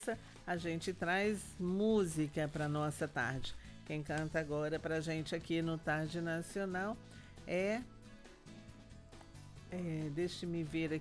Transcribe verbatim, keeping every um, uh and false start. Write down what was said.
a gente traz música para nossa tarde. Quem canta agora para a gente aqui no Tarde Nacional é, é deixe-me ver